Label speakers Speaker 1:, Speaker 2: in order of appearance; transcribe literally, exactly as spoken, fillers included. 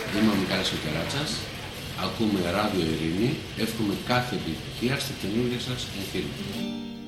Speaker 1: Είμαι ο Μιχάλης Κεράτσας, ακούμε Ράδιο Ειρήνη, εύχομαι κάθε επιτυχία στα καινούργια σας εγχείρηματα.